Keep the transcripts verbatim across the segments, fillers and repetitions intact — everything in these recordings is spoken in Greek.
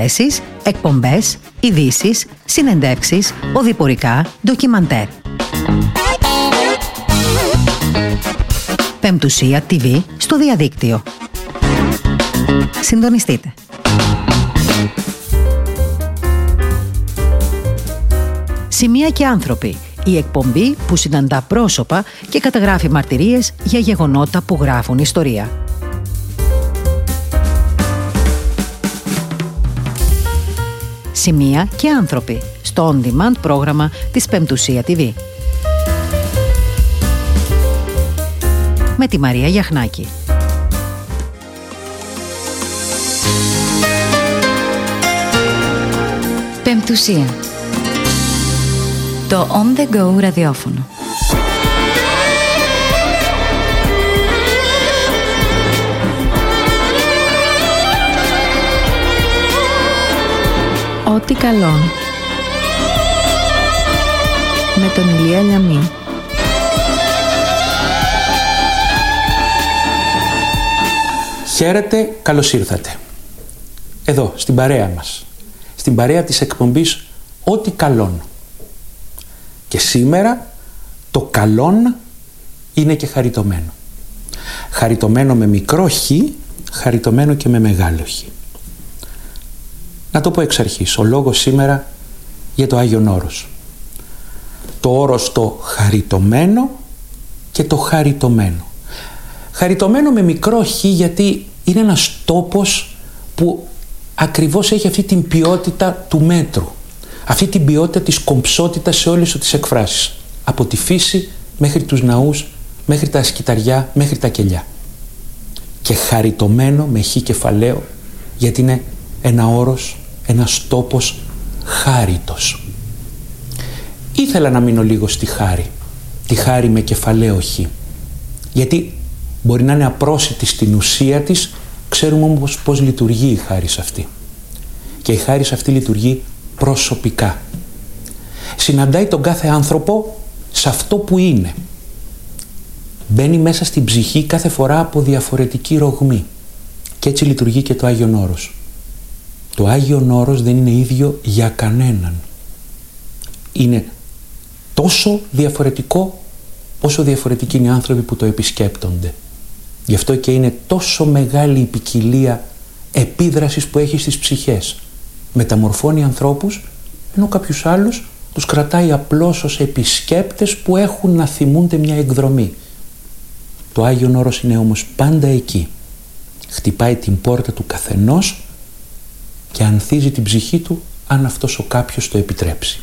Εσείς, εκπομπές, ειδήσεις, συνεντεύξεις, οδηπορικά, ντοκιμαντέρ. Πεμπτουσία τι βι στο διαδίκτυο. Συντονιστείτε. Σημεία και άνθρωποι. Η εκπομπή που συναντά πρόσωπα και καταγράφει μαρτυρίες για γεγονότα που γράφουν ιστορία. Σημεία και άνθρωποι στο on-demand πρόγραμμα της Πεμπτουσία τι βι. Με τη Μαρία Γιαχνάκη. Πεμπτουσία. Το on the go ραδιόφωνο. Ό,τι καλόν. Με τον Ηλία Λιαμή. Χαίρετε, καλώς ήρθατε. Εδώ, στην παρέα μας. Στην παρέα της εκπομπής Ό,τι καλόν. Και σήμερα το καλόν είναι και χαριτωμένο. Χαριτωμένο με μικρό χ, χαριτωμένο και με μεγάλο χ. Να το πω εξ αρχής, ο λόγος σήμερα για το Άγιον Όρος. Το όρος το χαριτωμένο και το χαριτωμένο. Χαριτωμένο με μικρό χ γιατί είναι ένας τόπος που ακριβώς έχει αυτή την ποιότητα του μέτρου. Αυτή την ποιότητα της κομψότητας σε όλες τις εκφράσεις. Από τη φύση μέχρι τους ναούς, μέχρι τα σκυταριά, μέχρι τα κελιά. Και χαριτωμένο με χ κεφαλαίο γιατί είναι ένα όρος, ένας τόπος χάριτος. Ήθελα να μείνω λίγο στη χάρη. Τη χάρη με κεφαλαίο χ. Γιατί μπορεί να είναι απρόσιτη στην ουσία της, ξέρουμε όμως πώς λειτουργεί η χάρις αυτή. Και η χάρις αυτή λειτουργεί προσωπικά. Συναντάει τον κάθε άνθρωπο σε αυτό που είναι. Μπαίνει μέσα στην ψυχή κάθε φορά από διαφορετική ρογμή. Και έτσι λειτουργεί και το Άγιον Όρος. Το Άγιον Όρος δεν είναι ίδιο για κανέναν. Είναι τόσο διαφορετικό όσο διαφορετικοί είναι οι άνθρωποι που το επισκέπτονται. Γι' αυτό και είναι τόσο μεγάλη η ποικιλία επίδρασης που έχει στις ψυχές. Μεταμορφώνει ανθρώπους, ενώ κάποιους άλλους τους κρατάει απλώς ως επισκέπτες που έχουν να θυμούνται μια εκδρομή. Το Άγιον Όρος είναι όμως πάντα εκεί. Χτυπάει την πόρτα του καθενός και ανθίζει την ψυχή του αν αυτός ο κάποιος το επιτρέψει.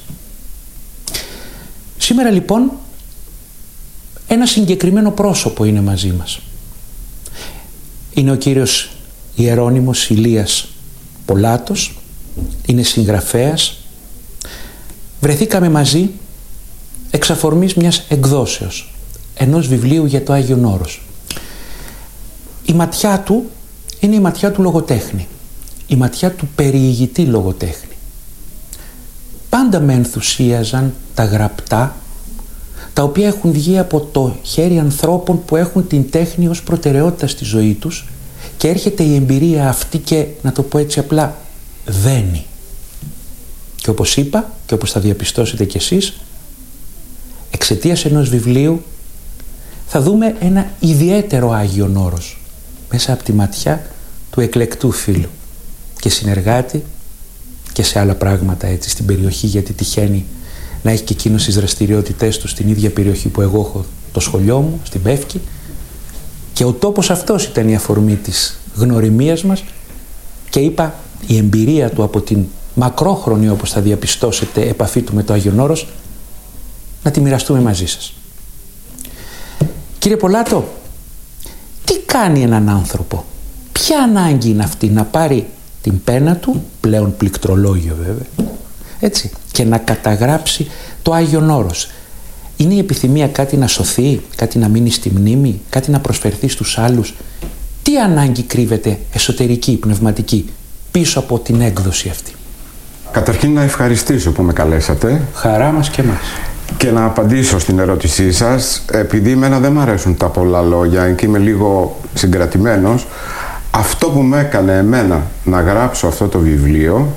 Σήμερα λοιπόν ένα συγκεκριμένο πρόσωπο είναι μαζί μας. Είναι ο κύριος Ιερώνυμος Ηλίας Πολάτος, είναι συγγραφέας. Βρεθήκαμε μαζί εξ αφορμής μιας εκδόσεως, ενός βιβλίου για το Άγιον Όρος. Η ματιά του είναι η ματιά του λογοτέχνη, η ματιά του περιηγητή λογοτέχνη. Πάντα με ενθουσίαζαν τα γραπτά, τα οποία έχουν βγει από το χέρι ανθρώπων που έχουν την τέχνη ως προτεραιότητα στη ζωή τους και έρχεται η εμπειρία αυτή και, να το πω έτσι απλά, δένει. Και όπως είπα και όπως θα διαπιστώσετε κι εσείς, εξαιτίας ενός βιβλίου θα δούμε ένα ιδιαίτερο Άγιον Όρος μέσα από τη ματιά του εκλεκτού φίλου και συνεργάτη και σε άλλα πράγματα έτσι στην περιοχή, γιατί τυχαίνει να έχει και εκείνος τις δραστηριότητές του στην ίδια περιοχή που εγώ έχω το σχολείο μου, στην Πεύκη, και ο τόπος αυτός ήταν η αφορμή της γνωριμίας μας και είπα η εμπειρία του από την μακρόχρονη, όπως θα διαπιστώσετε, επαφή του με το Άγιον Όρος, να τη μοιραστούμε μαζί σας. Κύριε Πολάτο, τι κάνει έναν άνθρωπο, ποια ανάγκη είναι αυτή να πάρει την πένα του, πλέον πληκτρολόγιο βέβαια, έτσι, και να καταγράψει το Άγιον Όρος? Είναι η επιθυμία κάτι να σωθεί, κάτι να μείνει στη μνήμη, κάτι να προσφερθεί στους άλλους? Τι ανάγκη κρύβεται εσωτερική, πνευματική, πίσω από την έκδοση αυτή? Καταρχήν να ευχαριστήσω που με καλέσατε. Χαρά μας και μας. Και να απαντήσω στην ερώτησή σας, επειδή εμένα δεν μου αρέσουν τα πολλά λόγια και είμαι λίγο συγκρατημένος, αυτό που με έκανε εμένα να γράψω αυτό το βιβλίο